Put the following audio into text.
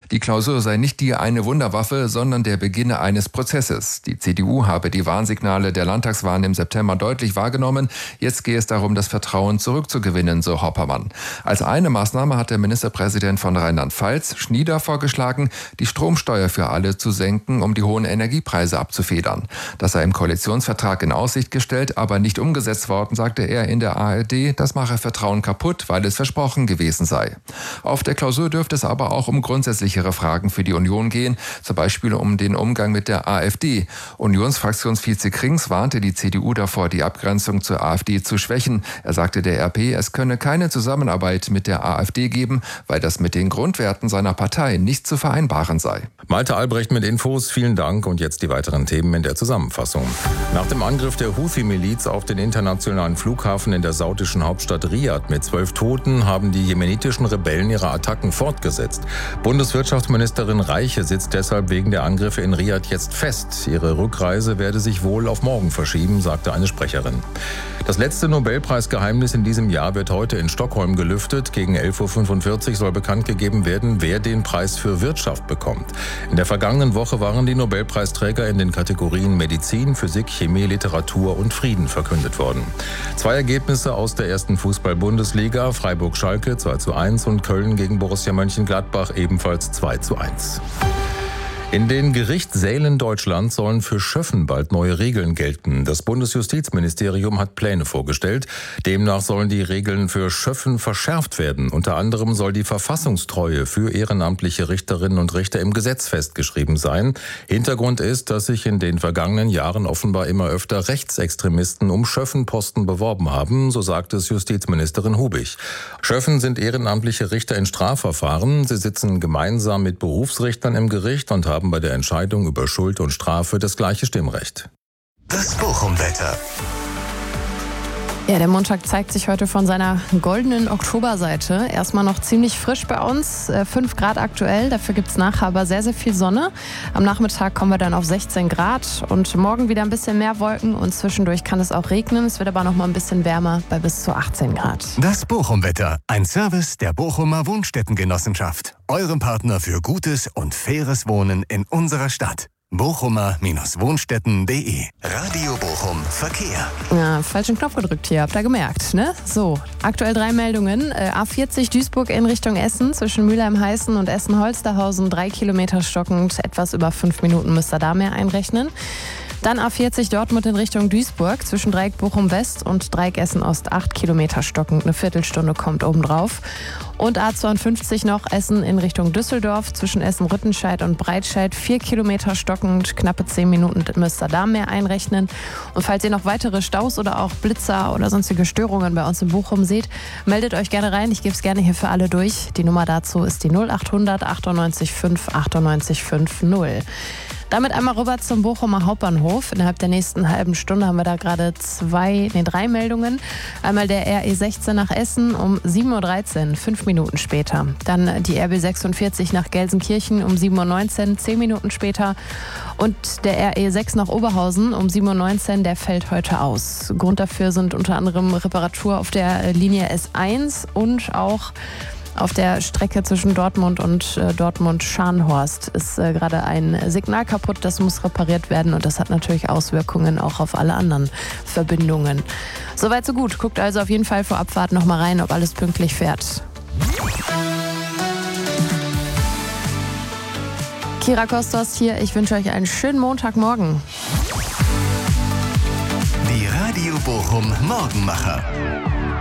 Die Klausur sei nicht die eine Wunderwaffe, sondern der Beginn eines Prozesses. Die CDU habe die Warnsignale der Landtagswahlen im September deutlich wahrgenommen. Jetzt gehe es darum, das Vertrauen zurückzugewinnen, so Hoppermann. Als eine Maßnahme hat der Ministerpräsident von Rheinland-Pfalz, Schnieder, vorgeschlagen, die Stromsteuer für alle zu senken, um die hohen Energiepreise abzufedern. Das sei im Koalitionsvertrag in Aussicht gestellt, aber nicht umgesetzt worden, sagte er in der ARD. Das mache Vertrauen kaputt, weil es versprochen gewesen sei. Auf der Klausur dürfte es aber auch um grundsätzlichere Fragen für die Union gehen, zum Beispiel um den Umgang mit der AfD. Unionsfraktionsvize Krings warnte die CDU davor, die Abgrenzung zur AfD zu schwächen. Er sagte der RP, es könne keine Zusammenarbeit mit der AfD geben, weil das mit den Grundwerten seiner Partei nicht zu vereinbaren sei. Malte Albrecht mit Infos, vielen Dank und jetzt die weiteren Themen in der Zusammenfassung. Nach dem Angriff der Houthi-Miliz auf den internationalen Flughafen in der saudischen Hauptstadt Riad mit 12 Toten haben die jemenitischen Rebellen ihre Attacken fortgesetzt. Bundeswirtschaftsministerin Reiche sitzt deshalb wegen der Angriffe in Riad jetzt fest. Ihre Rückreise werde sich wohl auf morgen verschieben, sagte eine Sprecherin. Das letzte Nobelpreisgeheimnis in diesem Jahr wird heute in Stockholm gelüftet. Gegen 11.45 Uhr soll bekannt gegeben werden, wer den Preis für Wirtschaft bekommt. In der vergangenen Woche waren die Nobelpreisträger in den Kategorien Medizin, Physik, Chemie, Literatur und Frieden verkündet worden. 2 Ergebnisse aus der ersten Fußball-Bundesliga, Freiburg-Schalke 2:1 und Köln gegen Borussia Mönchengladbach ebenfalls 2:1. In den Gerichtssälen Deutschlands sollen für Schöffen bald neue Regeln gelten. Das Bundesjustizministerium hat Pläne vorgestellt. Demnach sollen die Regeln für Schöffen verschärft werden. Unter anderem soll die Verfassungstreue für ehrenamtliche Richterinnen und Richter im Gesetz festgeschrieben sein. Hintergrund ist, dass sich in den vergangenen Jahren offenbar immer öfter Rechtsextremisten um Schöffenposten beworben haben, so sagt es Justizministerin Hubig. Schöffen sind ehrenamtliche Richter in Strafverfahren. Sie sitzen gemeinsam mit Berufsrichtern im Gericht und haben bei der Entscheidung über Schuld und Strafe das gleiche Stimmrecht. Das Bochum-Wetter. Ja, der Montag zeigt sich heute von seiner goldenen Oktoberseite. Erstmal noch ziemlich frisch bei uns, 5 Grad aktuell. Dafür gibt es nachher aber sehr, sehr viel Sonne. Am Nachmittag kommen wir dann auf 16 Grad und morgen wieder ein bisschen mehr Wolken und zwischendurch kann es auch regnen. Es wird aber noch mal ein bisschen wärmer bei bis zu 18 Grad. Das Bochum-Wetter, ein Service der Bochumer Wohnstättengenossenschaft. Eurem Partner für gutes und faires Wohnen in unserer Stadt. Bochumer-Wohnstätten.de. Radio Bochum Verkehr. Ja, falschen Knopf gedrückt hier, habt ihr gemerkt, ne? So, aktuell 3 Meldungen. A40 Duisburg in Richtung Essen, zwischen Mülheim-Heißen und Essen-Holsterhausen, 3 Kilometer stockend, etwas über 5 Minuten müsst ihr da mehr einrechnen. Dann A40 Dortmund in Richtung Duisburg, zwischen Dreieck Bochum-West und Dreieck Essen-Ost, 8 Kilometer stockend, eine Viertelstunde kommt obendrauf. Und A52 noch Essen in Richtung Düsseldorf, zwischen Essen-Rüttenscheid und Breitscheid, 4 Kilometer stockend, knappe 10 Minuten müsst ihr da mehr einrechnen. Und falls ihr noch weitere Staus oder auch Blitzer oder sonstige Störungen bei uns in Bochum seht, meldet euch gerne rein, ich gebe es gerne hier für alle durch. Die Nummer dazu ist die 0800 98 5 98 50. Damit einmal rüber zum Bochumer Hauptbahnhof. Innerhalb der nächsten halben Stunde haben wir da gerade 3 Meldungen. Einmal der RE16 nach Essen um 7.13 Uhr, 5 Minuten später. Dann die RB46 nach Gelsenkirchen um 7.19 Uhr, 10 Minuten später. Und der RE6 nach Oberhausen um 7.19 Uhr, der fällt heute aus. Grund dafür sind unter anderem Reparatur auf der Linie S1 und auch auf der Strecke zwischen Dortmund und Dortmund-Scharnhorst ist gerade ein Signal kaputt, das muss repariert werden und das hat natürlich Auswirkungen auch auf alle anderen Verbindungen. Soweit so gut. Guckt also auf jeden Fall vor Abfahrt noch mal rein, ob alles pünktlich fährt. Kira Kostos hier, ich wünsche euch einen schönen Montagmorgen. Die Radio Bochum Morgenmacher.